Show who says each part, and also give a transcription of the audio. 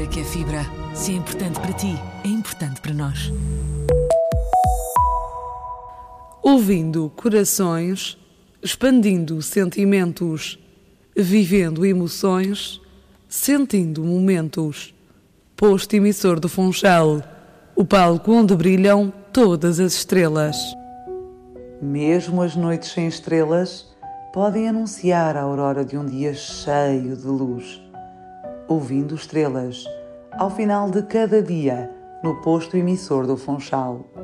Speaker 1: Fibra que é fibra. Se é importante para ti, é importante para nós.
Speaker 2: Ouvindo corações, expandindo sentimentos, vivendo emoções, sentindo momentos. Posto emissor do Funchal, o palco onde brilham todas as estrelas. Mesmo as noites sem estrelas podem anunciar a aurora de um dia cheio de luz. Ouvindo estrelas, ao final de cada dia, no posto emissor do Funchal.